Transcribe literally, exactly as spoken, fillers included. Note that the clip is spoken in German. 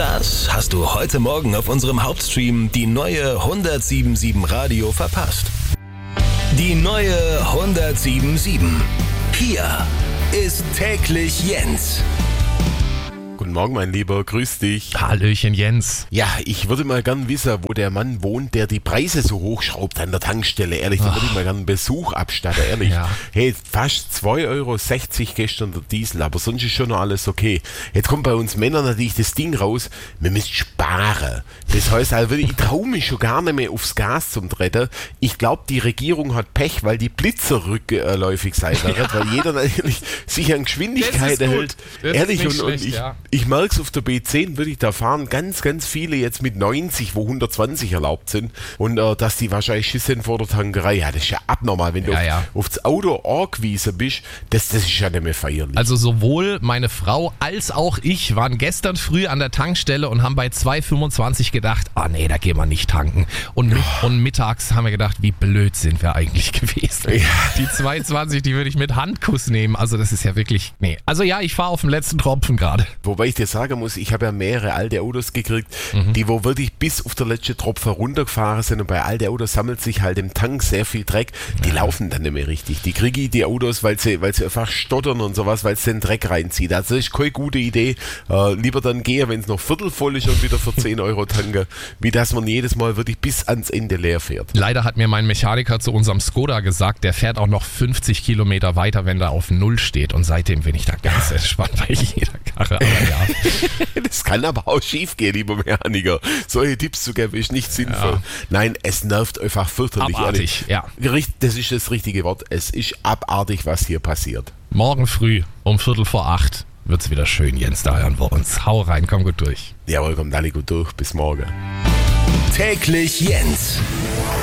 Das hast du heute Morgen auf unserem Hauptstream die neue hundertsieben Komma sieben Radio verpasst. Die neue hundertsieben Komma sieben. Hier ist täglich Jens. Guten Morgen, mein Lieber, grüß dich. Hallöchen, Jens. Ja, ich würde mal gern wissen, wo der Mann wohnt, der die Preise so hochschraubt an der Tankstelle. Ehrlich, da würde ich mal gern einen Besuch abstatten, ehrlich. Ja. Hey, fast zwei Euro sechzig gestern der Diesel, aber sonst ist schon noch alles okay. Jetzt kommt bei uns Männern natürlich das Ding raus, wir müssen sparen. Das heißt, also, ich traue mich schon gar nicht mehr aufs Gas zum Treten. Ich glaube, die Regierung hat Pech, weil die Blitzer rückläufig sein werden, ja. Weil jeder natürlich sich an Geschwindigkeit hält. Ehrlich, und, und ich, ja. ich merke es auf der B zehn, würde ich da fahren, ganz, ganz viele jetzt mit neunzig, wo hundertzwanzig erlaubt sind und äh, dass die wahrscheinlich Schiss sind vor der Tankerei. Ja, das ist ja abnormal, wenn du Ja, auf, ja. aufs Auto angewiesen bist, das, das ist ja nicht mehr feierlich. Also sowohl meine Frau als auch ich waren gestern früh an der Tankstelle und haben bei zwei fünfundzwanzig gedacht, ah nee, da gehen wir nicht tanken. Und, mit, und mittags haben wir gedacht, wie blöd sind wir eigentlich gewesen. Ja. Die zwei zwanzig, die würde ich mit Handkuss nehmen. Also das ist ja wirklich, nee. Also ja, ich fahre auf dem letzten Tropfen gerade. Wobei ich dir sagen muss, ich habe ja mehrere alte Autos gekriegt, Mhm. die wo wirklich bis auf der letzte Tropfen runtergefahren sind und bei alten Autos sammelt sich halt im Tank sehr viel Dreck, die Ja. laufen dann nicht mehr richtig. Die kriege ich die Autos, weil sie, weil sie einfach stottern und sowas, weil es den Dreck reinzieht. Also das ist keine gute Idee. Äh, lieber dann gehen, wenn es noch viertel voll ist und wieder für zehn Euro tanken, wie dass man jedes Mal wirklich bis ans Ende leer fährt. Leider hat mir mein Mechaniker zu unserem Skoda gesagt, der fährt auch noch fünfzig Kilometer weiter, wenn der auf Null steht. Und seitdem bin ich da ganz entspannt bei jeder Karre. Aber ja. Das kann aber auch schief gehen, lieber Mechaniker. Solche Tipps zu geben ist nicht sinnvoll. Ja. Nein, es nervt einfach fürchterlich. Abartig, ja. Richt- Das ist das richtige Wort. Es ist abartig, was hier passiert. Morgen früh um Viertel vor acht wird's wieder schön, Jens. Da hören wir uns. Hau rein, komm gut durch. Jawohl, kommt alle gut durch. Bis morgen. Täglich Jens.